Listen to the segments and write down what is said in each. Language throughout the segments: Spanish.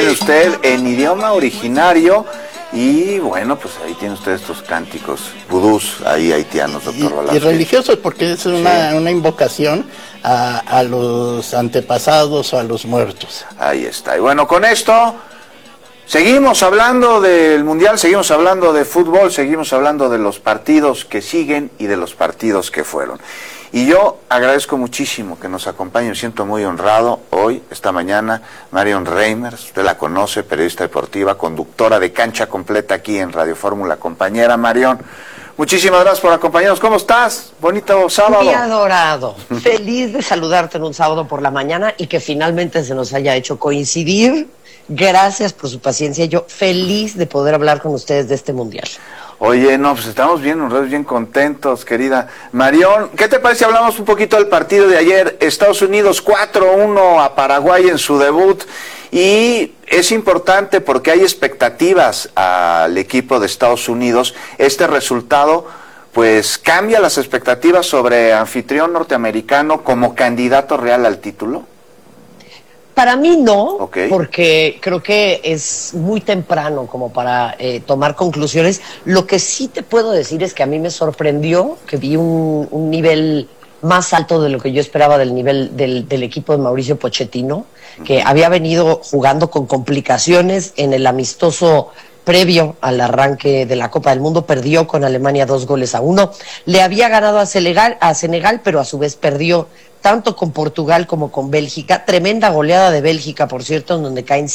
tiene usted en idioma originario. Y bueno, pues ahí tiene usted estos cánticos vudús ahí haitianos, doctor Velázquez. Y religiosos, porque es una invocación a los antepasados o a los muertos. Ahí está. Y bueno, con esto seguimos hablando del Mundial, seguimos hablando de fútbol, seguimos hablando de los partidos que siguen y de los partidos que fueron. Y yo agradezco muchísimo que nos acompañe, me siento muy honrado hoy, esta mañana, Marion Reimers, usted la conoce, periodista deportiva, conductora de Cancha Completa aquí en Radio Fórmula. Compañera Marion, muchísimas gracias por acompañarnos. ¿Cómo estás? Bonito sábado. Día dorado. Feliz de saludarte en un sábado por la mañana y que finalmente se nos haya hecho coincidir. Gracias por su paciencia. Yo feliz de poder hablar con ustedes de este Mundial. Oye, no, pues estamos bien honrados, bien contentos, querida Marion. ¿Qué te parece si hablamos un poquito del partido de ayer? Estados Unidos 4-1 a Paraguay en su debut. Y es importante porque hay expectativas al equipo de Estados Unidos. Este resultado pues cambia las expectativas sobre anfitrión norteamericano como candidato real al título. Para mí no, Okay. Porque creo que es muy temprano como para tomar conclusiones. Lo que sí te puedo decir es que a mí me sorprendió que vi un nivel más alto de lo que yo esperaba del nivel del equipo de Mauricio Pochettino, que había venido jugando con complicaciones en el amistoso previo al arranque de la Copa del Mundo. Perdió con Alemania 2-1. Le había ganado a Senegal, pero a su vez perdió tanto con Portugal como con Bélgica. Tremenda goleada de Bélgica, por cierto, en donde caen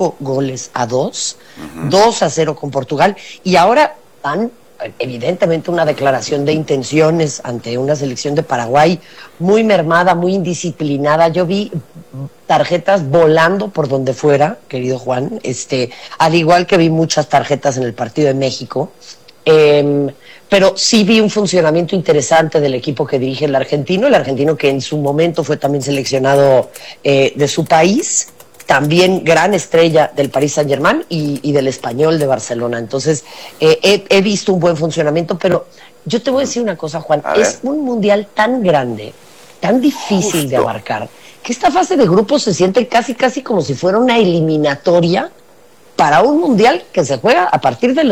5-2, 2-0 con Portugal. Y ahora dan evidentemente una declaración de intenciones ante una selección de Paraguay muy mermada, muy indisciplinada. Yo vi tarjetas volando por donde fuera, querido Juan, al igual que vi muchas tarjetas en el partido de México. Pero sí vi un funcionamiento interesante del equipo que dirige el argentino que en su momento fue también seleccionado de su país, también gran estrella del Paris Saint-Germain y del Español de Barcelona. Entonces, he visto un buen funcionamiento, pero yo te voy a decir una cosa, Juan, es un mundial tan grande, tan difícil de abarcar, que esta fase de grupos se siente casi como si fuera una eliminatoria para un mundial que se juega a partir de los